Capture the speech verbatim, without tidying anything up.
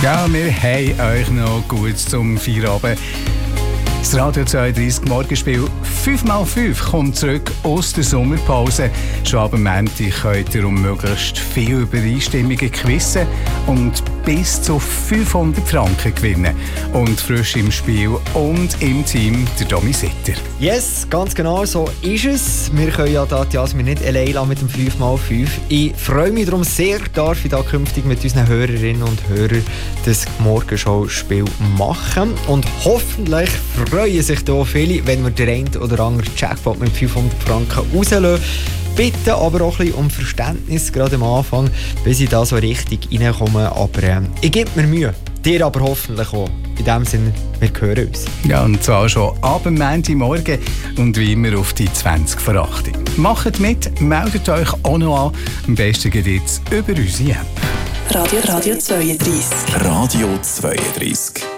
Ja, wir haben euch noch gut zum Feierabend. Das Radio zweiunddreissig Morgenspiel fünf mal fünf kommt zurück aus der Sommerpause. Schon ab dem Montag könnt ihr um möglichst viele Übereinstimmungen quizzen und bis zu fünfhundert Franken gewinnen. Und frisch im Spiel und im Team der Domi Sitter. Yes, ganz genau so ist es. Wir können ja da die Jasmin nicht allein lassen mit dem fünf mal fünf. Ich freue mich darum sehr, darf ich da künftig mit unseren Hörerinnen und Hörern das Morgenshow-Spiel machen. Und hoffentlich freuen sich da viele, wenn wir den einen oder anderen Jackpot mit fünfhundert Franken rauslösen. Bitte aber auch ein bisschen um Verständnis, gerade am Anfang, bis ich da so richtig reinkomme. Aber äh, ich gebe mir Mühe. Dir aber hoffentlich auch. In dem Sinne, wir hören uns. Ja, und zwar schon ab dem Montagmorgen und wie immer auf die zwanzig vor acht. Macht mit, meldet euch auch noch an. Am besten geht jetzt über unsere App. Radio, Radio zweiunddreissig. Radio zweiunddreissig.